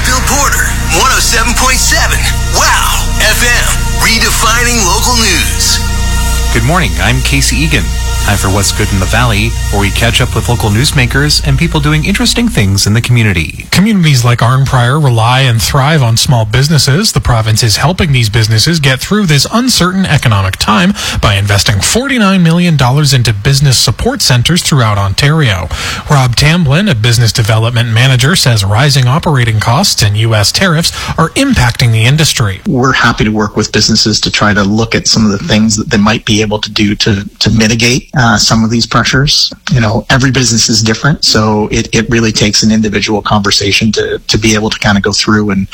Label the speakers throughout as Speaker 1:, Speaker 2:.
Speaker 1: Bill Porter, 107.7. Wow, FM, redefining local news.
Speaker 2: Good morning, I'm Casey Egan. Time for What's Good in the Valley, where we catch up with local newsmakers and people doing interesting things in the community.
Speaker 3: Communities like Arnprior rely and thrive on small businesses. The province is helping these businesses get through this uncertain economic time by investing $49 million into business support centers throughout Ontario. Rob Tamblin, a business development manager, says rising operating costs and U.S. tariffs are impacting the industry.
Speaker 4: We're happy to work with businesses to try to look at some of the things that they might be able to do to mitigate some of these pressures. You know, every business is different, so it really takes an individual conversation to be able to kind of go through and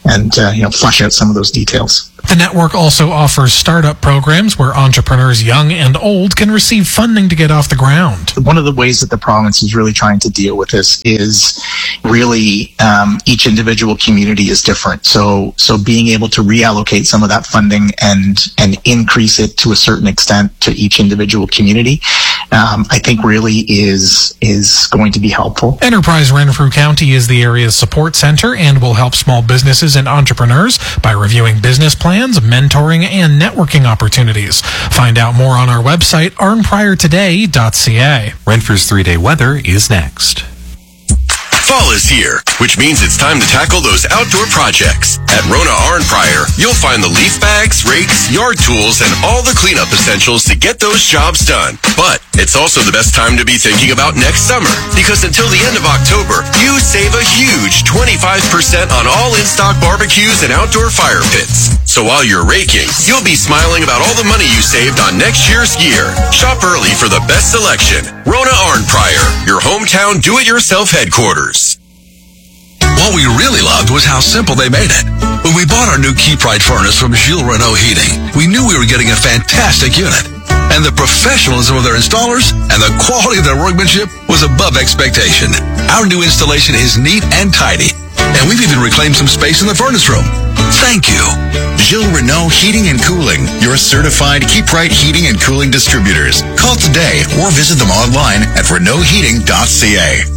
Speaker 4: flesh out some of those details.
Speaker 3: The network also offers startup programs where entrepreneurs young and old can receive funding to get off the ground.
Speaker 4: One of the ways that the province is really trying to deal with this is really each individual community is different. So being able to reallocate some of that funding and increase it to a certain extent to each individual community, I think really is going to be helpful.
Speaker 3: Enterprise Renfrew County is the area's support center and will help small businesses and entrepreneurs by reviewing business plans, mentoring, and networking opportunities. Find out more on our website, arnpriortoday.ca.
Speaker 2: Renfrew's 3-day weather is next.
Speaker 1: Fall is here, which means it's time to tackle those outdoor projects. At Rona Arnprior, you'll find the leaf bags, rakes, yard tools, and all the cleanup essentials to get those jobs done. But it's also the best time to be thinking about next summer, because until the end of October, you save a huge 25% on all in-stock barbecues and outdoor fire pits. So while you're raking, you'll be smiling about all the money you saved on next year's gear. Shop early for the best selection. Rona Arnprior, your hometown do-it-yourself headquarters.
Speaker 5: What we really loved was how simple they made it. When we bought our new Keyprite furnace from Gilles Renault Heating, we knew we were getting a fantastic unit. And the professionalism of their installers and the quality of their workmanship was above expectation. Our new installation is neat and tidy, and we've even reclaimed some space in the furnace room. Thank you.
Speaker 6: Gilles Renault Heating and Cooling, your certified Keyprite heating and cooling distributors. Call today or visit them online at renaultheating.ca.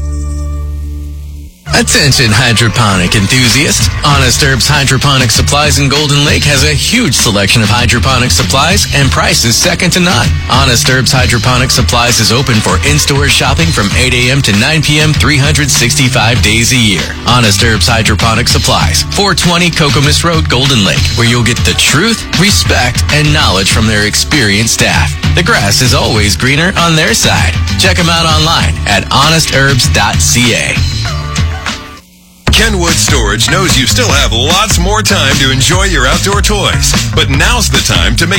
Speaker 7: Attention hydroponic enthusiasts. Honest Herbs Hydroponic Supplies in Golden Lake has a huge selection of hydroponic supplies and prices second to none. Honest Herbs Hydroponic Supplies is open for in-store shopping from 8 a.m. to 9 p.m. 365 days a year. Honest Herbs Hydroponic Supplies, 420 Kokomis Road, Golden Lake, where you'll get the truth, respect, and knowledge from their experienced staff. The grass is always greener on their side. Check them out online at honestherbs.ca.
Speaker 8: Kenwood Storage knows you still have lots more time to enjoy your outdoor toys, but now's the time to make